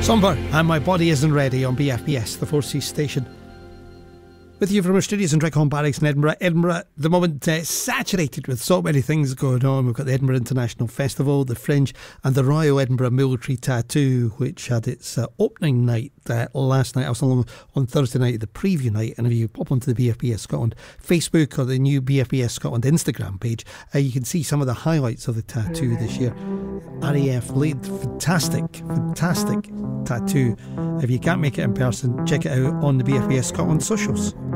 Somber and My Body Isn't Ready on BFBS, the 4C station. With you from our studios in Drickhorn Barracks in Edinburgh. Edinburgh, the moment, saturated with so many things going on. We've got the Edinburgh International Festival, the Fringe, and the Royal Edinburgh Military Tattoo, which had its opening night last night. I was along on Thursday night, the preview night, and if you pop onto the BFBS Scotland Facebook or the new BFBS Scotland Instagram page, you can see some of the highlights of the tattoo this year. RAF laid fantastic tattoo. If you can't make it in person, check it out on the BFBS Scotland socials.